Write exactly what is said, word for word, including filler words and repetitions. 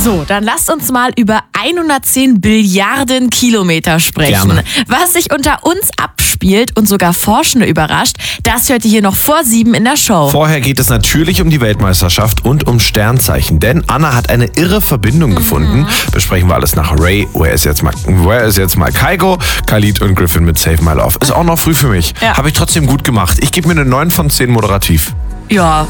So, dann lasst uns mal über hundertzehn Billiarden Kilometer sprechen. Gerne. Was sich unter uns abspielt und sogar Forschende überrascht, das hört ihr hier noch vor sieben in der Show. Vorher geht es natürlich um die Weltmeisterschaft und um Sternzeichen, denn Anna hat eine irre Verbindung mhm. gefunden. Besprechen wir alles nach Ray. Where is jetzt mal, where is jetzt mal Kygo? Khalid und Griffin mit Save My Love. Ist auch noch früh für mich. Ja. Habe ich trotzdem gut gemacht. Ich gebe mir eine neun von zehn moderativ. Ja,